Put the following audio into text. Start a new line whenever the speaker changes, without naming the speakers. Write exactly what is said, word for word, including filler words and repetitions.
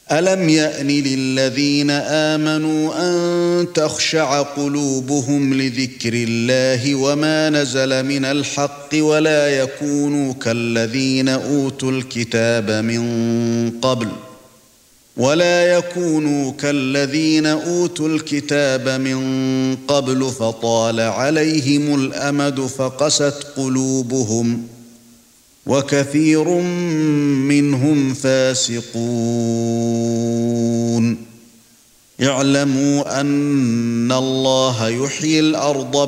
أَلَمْ يَأْنِ لِلَّذِينَ آمَنُوا أَن تَخْشَعَ قُلُوبُهُمْ لِذِكْرِ اللَّهِ وَمَا نَزَلَ مِنَ الْحَقِّ وَلَا يَكُونُوا كَالَّذِينَ أُوتُوا الْكِتَابَ مِنْ قَبْلُ وَلَا يَكُونُوا كَالَّذِينَ أُوتُوا الْكِتَابَ مِنْ قَبْلُ فَطَالَ عَلَيْهِمُ الْأَمَدُ فَقَسَتْ قُلُوبُهُمْ وَكَثِيرٌ مِّنْهُمْ فَاسِقُونَ. اعْلَمُوا أَنَّ اللَّهَ يُحْيِي الْأَرْضَ